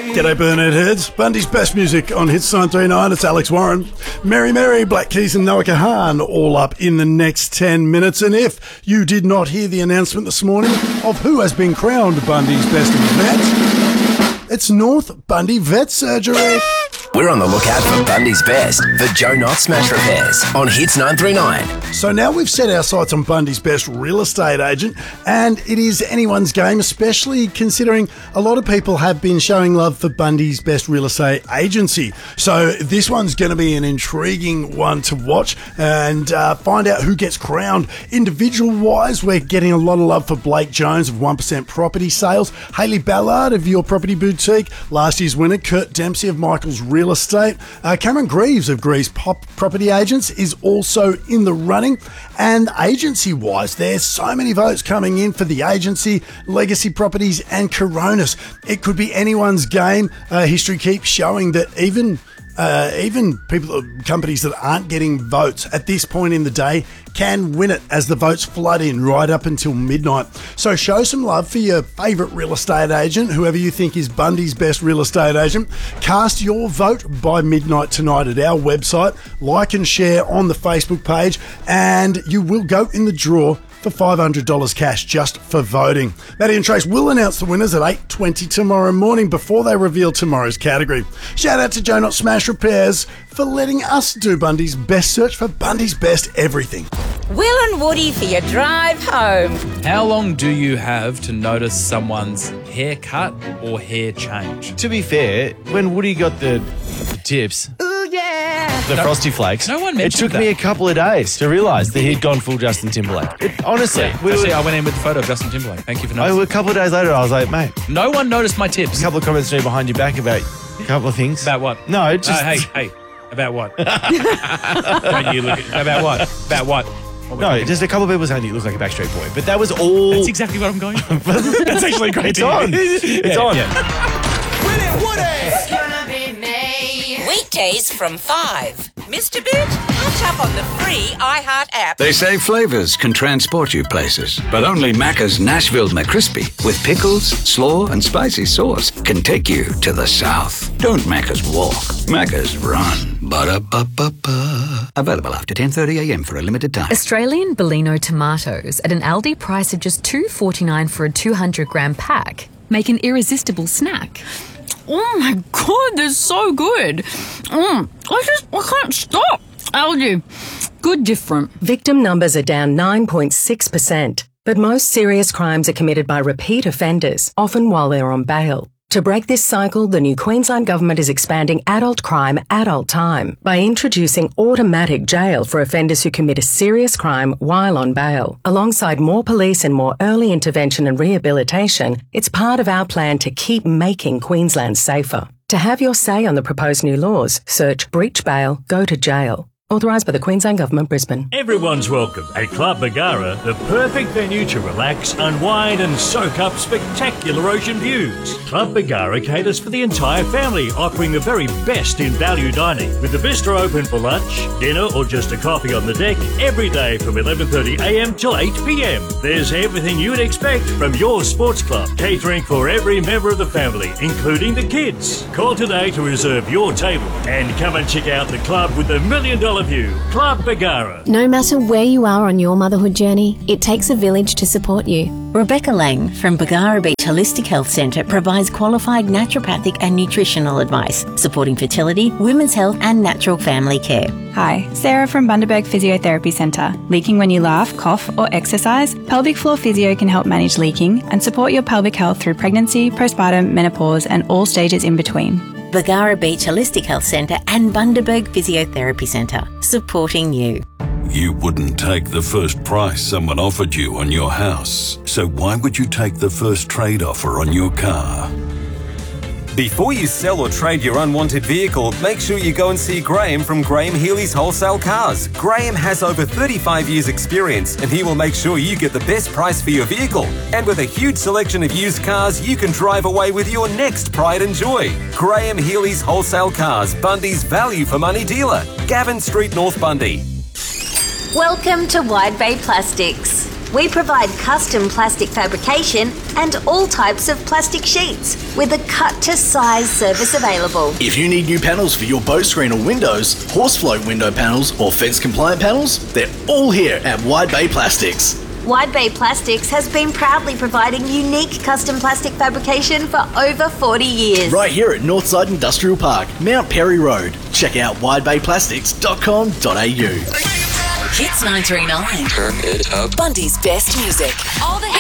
G'day Burnet Heads. Bundy's best music on Hits 939. It's Alex Warren. Mary Mary, Black Keys and Noah Kahan all up in the next 10 minutes. And if you did not hear the announcement this morning of who has been crowned Bundy's best vet, it's North Bundy Vet Surgery. We're on the lookout for Bundy's best for Joe Knott Smash Repairs on Hits 939. So now we've set our sights on Bundy's best real estate agent, and it is anyone's game, especially considering a lot of people have been showing love for Bundy's best real estate agency. So this one's going to be an intriguing one to watch and find out who gets crowned. Individual-wise, we're getting a lot of love for Blake Jones of 1% Property Sales, Hayley Ballard of Your Property Boutique, last year's winner Kurt Dempsey of Michael's Real Estate, Cameron Greaves of Greaves Property Agents is also in the running. And agency-wise, there's so many votes coming in for the agency, Legacy Properties and Coronis. It could be anyone's game. History keeps showing that even companies that aren't getting votes at this point in the day can win it as the votes flood in right up until midnight. So show some love for your favourite real estate agent, whoever you think is Bundy's best real estate agent. Cast your vote by midnight tonight at our website. Like and share on the Facebook page, and you will go in the draw for $500 cash just for voting. Maddie and Trace will announce the winners at 8:20 tomorrow morning before they reveal tomorrow's category. Shout out to Joe Knott Smash Repairs for letting us do Bundy's best search for Bundy's best everything. Will and Woody for your drive home. How long do you have to notice someone's haircut or hair change? To be fair, when Woody got the tips, the Frosty Flakes, no one it mentioned took me a couple of days to realise that he'd gone full Justin Timberlake. Honestly, I went in with the photo of Justin Timberlake. Thank you for noticing. a couple of days later, I was like, mate, No one noticed my tips. a couple of comments behind your back about a couple of things. About what? No, just... Hey, about what? When you look at, about what? About what? No, just a couple of people saying you look like a Backstreet Boy, but that was all... That's exactly what I'm going for. That's actually great. It's on. It's on. It's gonna be me. Weekdays from 5. Mr. Boot, catch up on the free iHeart app. They say flavors can transport you places, but only Macca's Nashville McCrispy with pickles, slaw, and spicy sauce can take you to the south. Don't Macca's walk, Macca's run. Ba-da-ba-ba-ba. Available after 10:30am for a limited time. Australian Bellino tomatoes at an Aldi price of just $2.49 for a 200-gram pack make an irresistible snack. Oh my God, they're so good. I can't stop. Aldi, good different. Victim numbers are down 9.6%, but most serious crimes are committed by repeat offenders, often while they're on bail. To break this cycle, the new Queensland Government is expanding adult crime, adult time by introducing automatic jail for offenders who commit a serious crime while on bail. Alongside more police and more early intervention and rehabilitation, it's part of our plan to keep making Queensland safer. To have your say on the proposed new laws, search Breach Bail, Go to Jail. Authorised by the Queensland Government, Brisbane. Everyone's welcome at Club Bagara, the perfect venue to relax, unwind and soak up spectacular ocean views. Club Bagara caters for the entire family, offering the very best in value dining, with the bistro open for lunch, dinner or just a coffee on the deck every day from 11:30am till 8pm. There's everything you'd expect from your sports club, catering for every member of the family, including the kids. Call today to reserve your table and come and check out the club with the $1 million view. Club Bagara. No matter where you are on your motherhood journey, it takes a village to support you. Rebecca Lang from Bagara Beach Holistic Health Centre provides qualified naturopathic and nutritional advice, supporting fertility, women's health and natural family care. Hi, Sarah from Bundaberg Physiotherapy Centre. Leaking when you laugh, cough or exercise? Pelvic Floor Physio can help manage leaking and support your pelvic health through pregnancy, postpartum, menopause and all stages in between. Bagara Beach Holistic Health Centre and Bundaberg Physiotherapy Centre, supporting you. You wouldn't take the first price someone offered you on your house, so why would you take the first trade offer on your car? Before you sell or trade your unwanted vehicle, make sure you go and see Graham from Graham Healy's Wholesale Cars. Graham has over 35 years experience and he will make sure you get the best price for your vehicle. And with a huge selection of used cars, you can drive away with your next pride and joy. Graham Healy's Wholesale Cars, Bundy's value for money dealer. Gavin Street, North Bundy. Welcome to Wide Bay Plastics. We provide custom plastic fabrication and all types of plastic sheets with a cut-to-size service available. If you need new panels for your boat screen or windows, horse float window panels or fence-compliant panels, they're all here at Wide Bay Plastics. Wide Bay Plastics has been proudly providing unique custom plastic fabrication for over 40 years. Right here at Northside Industrial Park, Mount Perry Road. Check out widebayplastics.com.au. Hits 939. Turn it up. Bundy's best music. All the